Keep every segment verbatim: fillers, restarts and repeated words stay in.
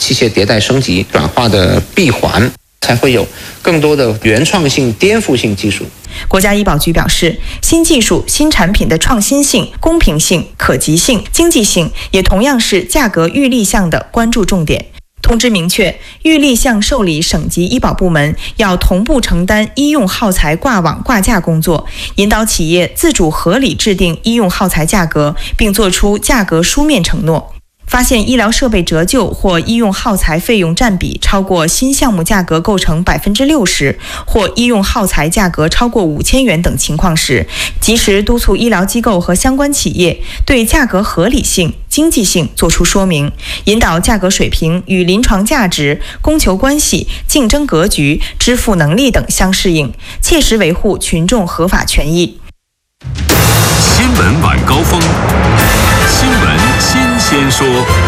器械迭代升级转化的闭环，才会有更多的原创性、颠覆性技术。 国家医保局表示，新技术、新产品的创新性、公平性、可及性、经济性，也同样是价格预立项的关注重点。通知明确，预立项受理省级医保部门要同步承担医用耗材挂网挂价工作，引导企业自主合理制定医用耗材价格，并作出价格书面承诺。发现医疗设备折旧或医用耗材费用占比超过新项目价格构成百分之六十，或医用耗材价格超过五千元等情况时，及时督促医疗机构和相关企业对价格合理性、经济性作出说明，引导价格水平与临床价值、供求关系、竞争格局、支付能力等相适应，切实维护群众合法权益。 新闻晚高峰，新闻新鲜说。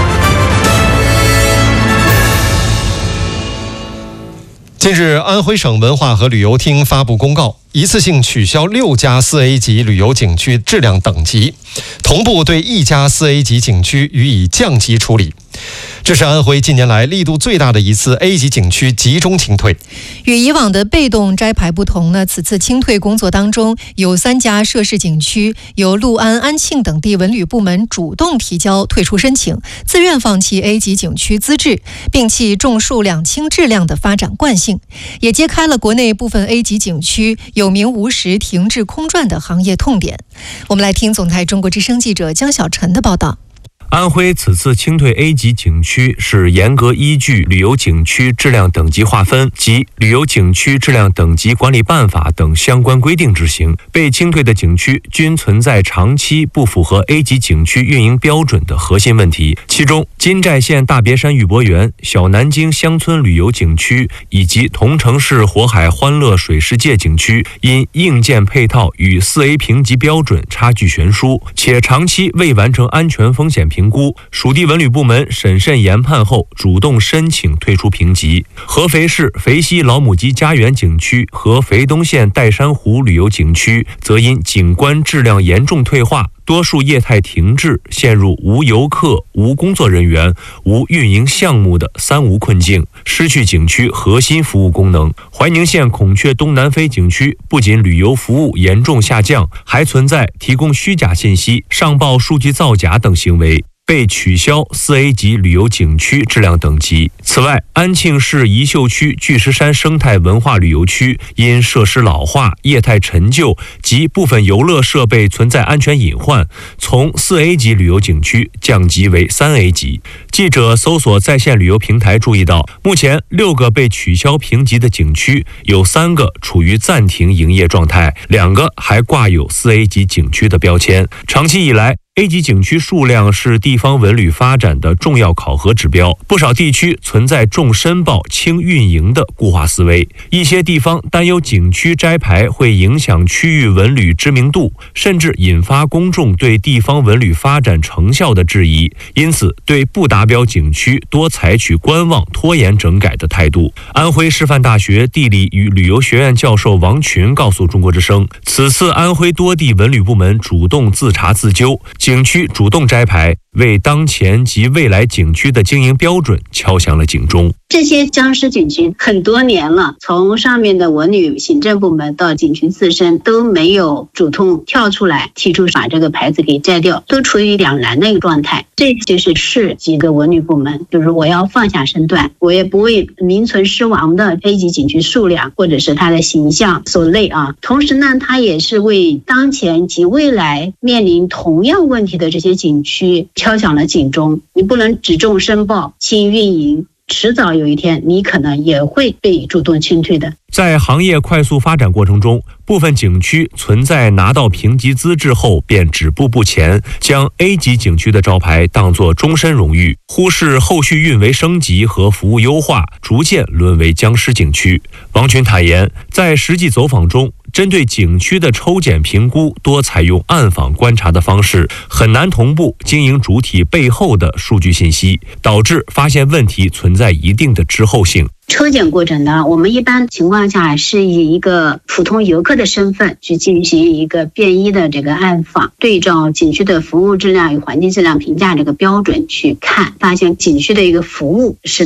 近日，安徽省文化和旅游厅发布公告，一次性取消六家四 A 级旅游景区质量等级，同步对一家四 A 级景区予以降级处理。这是安徽近年来力度最大的一次 A 级景区集中清退。 与以往的被动摘牌不同呢，此次清退工作当中，有三家涉事景区由六安、安庆等地文旅部门主动提交退出申请，自愿放弃 A 级景区资质，摒弃重数量轻质量的发展惯性，也揭开了国内部分 A 级景区有名无实、停滞空转的行业痛点。我们来听总台中国之声记者江小晨的报道。 安徽此次清退 A 级景区是严格依据旅游景区质量等级划分及旅游景区质量等级管理办法等相关规定执行。被清退的景区均存在长期不符合 A 级景区运营标准的核心问题，其中金寨县大别山玉博园、小南京乡村旅游景区以及桐城市火海欢乐水世界景区因硬件配套与 四 A 评级标准差距悬殊，且长期未完成安全风险评估，属地文旅部门审慎研判后主动申请退出评级。合肥市肥西老母鸡家园景区和肥东县岱山湖旅游景区则因景观质量严重退化，多数业态停滞，陷入无游客、无工作人员、无运营项目的三无困境，失去景区核心服务功能。怀宁县孔雀东南飞景区不仅旅游服务严重下降，还存在提供虚假信息、上报数据造假等行为，被取消 四 A 级旅游景区质量等级。此外，安庆市宜秀区巨石山生态文化旅游区因设施老化、业态陈旧及部分游乐设备存在安全隐患，从 四 A 级旅游景区降级为 三 A 级。记者搜索在线旅游平台注意到，目前六个被取消评级的景区，有三个处于暂停营业状态，两个还挂有 四 A 级景区的标签。长期以来，A 级景区数量是地方文旅发展的重要考核指标，不少地区存在重申报轻运营的固化思维，一些地方担忧景区摘牌会影响区域文旅知名度，甚至引发公众对地方文旅发展成效的质疑，因此对不达标景区多采取观望、拖延整改的态度。安徽师范大学地理与旅游学院教授王群告诉中国之声，此次安徽多地文旅部门主动自查自纠，景区主动摘牌，为当前及未来景区的经营标准敲响了警钟。 这些僵尸景区很多年了，从上面的文旅行政部门到景区自身都没有主动跳出来提出把这个牌子给摘掉，都处于两难的一个状态。这就是市级的文旅部门，就是我要放下身段，我也不为名存实亡的 A 级景区数量或者是它的形象所累啊。同时呢，它也是为当前及未来面临同样问题的这些景区敲响了警钟。你不能只重申报轻运营，迟早有一天你可能也会被主动清退的。 在行业快速发展过程中，部分景区存在拿到评级资质后便止步不前，将 A 级景区的招牌当作终身荣誉，忽视后续运维升级和服务优化，逐渐沦为僵尸景区。王群坦言，在实际走访中，针对景区的抽检评估多采用暗访观察的方式，很难同步经营主体背后的数据信息，导致发现问题存在一定的滞后性。 抽检过程呢，我们一般情况下是以一个普通游客的身份去进行一个便衣的这个暗访，对照景区的服务质量与环境质量评价这个标准去看，发现景区的一个服务是